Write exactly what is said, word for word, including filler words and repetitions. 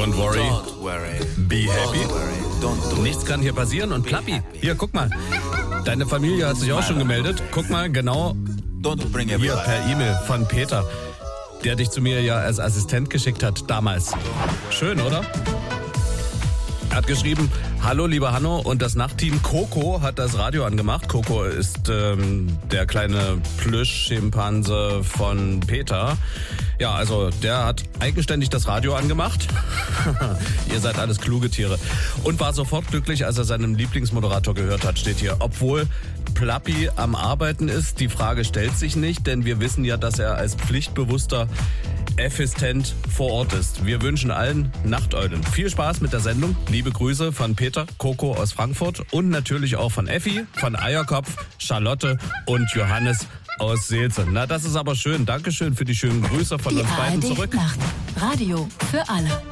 Don't worry, be happy. Nichts kann hier passieren. Und Plappi, hier, guck mal. Deine Familie hat sich auch schon gemeldet. Guck mal, genau hier per E-Mail von Peter, der dich zu mir ja als Assistent geschickt hat damals. Schön, oder? Er hat geschrieben, hallo lieber Hanno, und das Nachtteam Coco hat das Radio angemacht. Coco ist ähm, der kleine Plüsch-Schimpanse von Peter. Ja, also der hat eigenständig das Radio angemacht. Ihr seid alles kluge Tiere. Und war sofort glücklich, als er seinen Lieblingsmoderator gehört hat, steht hier. Obwohl Plappi am Arbeiten ist, die Frage stellt sich nicht, denn wir wissen ja, dass er als pflichtbewusster Assistent vor Ort ist. Wir wünschen allen Nachteulen viel Spaß mit der Sendung. Liebe Grüße von Peter, Coco aus Frankfurt und natürlich auch von Effi, von Eierkopf, Charlotte und Johannes aus Seelze. Na, das ist aber schön. Dankeschön für die schönen Grüße von Die uns beiden A R D zurück. Nacht. Radio für alle.